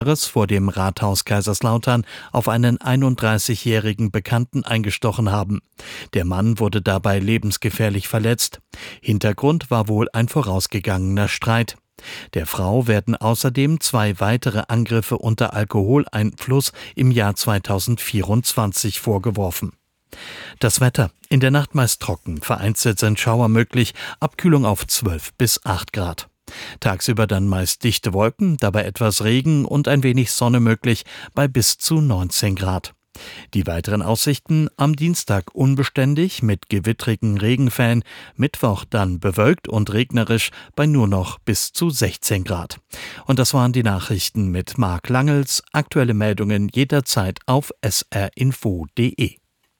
vor dem Rathaus Kaiserslautern auf einen 31-jährigen Bekannten eingestochen haben. Der Mann wurde dabei lebensgefährlich verletzt. Hintergrund war wohl ein vorausgegangener Streit. Der Frau werden außerdem 2 weitere Angriffe unter Alkoholeinfluss im Jahr 2024 vorgeworfen. Das Wetter. In der Nacht meist trocken, vereinzelt sind Schauer möglich, Abkühlung auf 12 bis 8 Grad. Tagsüber dann meist dichte Wolken, dabei etwas Regen und ein wenig Sonne möglich bei bis zu 19 Grad. Die weiteren Aussichten: am Dienstag unbeständig mit gewittrigen Regenfällen, Mittwoch dann bewölkt und regnerisch bei nur noch bis zu 16 Grad. Und das waren die Nachrichten mit Marc Langels. Aktuelle Meldungen jederzeit auf srinfo.de.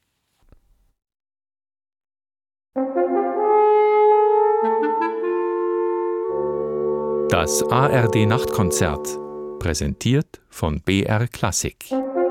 Das ARD-Nachtkonzert, präsentiert von BR Klassik.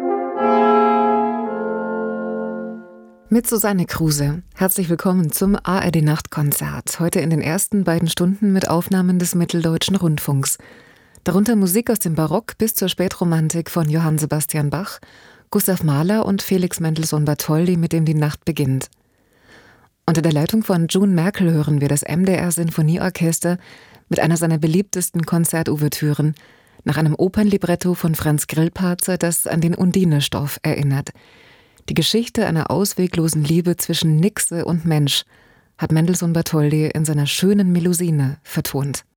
Mit Susanne Kruse. Herzlich willkommen zum ARD-Nachtkonzert. Heute in den ersten beiden Stunden mit Aufnahmen des Mitteldeutschen Rundfunks. Darunter Musik aus dem Barock bis zur Spätromantik von Johann Sebastian Bach, Gustav Mahler und Felix Mendelssohn Bartholdy, mit dem die Nacht beginnt. Unter der Leitung von June Merkel hören wir das MDR-Sinfonieorchester mit einer seiner beliebtesten Konzertouvertüren, nach einem Opernlibretto von Franz Grillparzer, das an den Undine-Stoff erinnert. Die Geschichte einer ausweglosen Liebe zwischen Nixe und Mensch hat Mendelssohn Bartholdy in seiner schönen Melusine vertont.